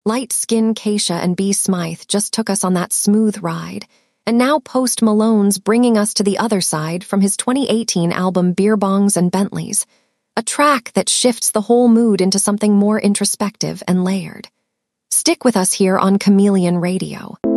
Light-skinned Keisha and B. Smythe just took us on that smooth ride, and now Post Malone's bringing us to the other side from his 2018 album Beer Bongs and Bentleys, a track that shifts the whole mood into something more introspective and layered. Stick with us here on Chameleon Radio.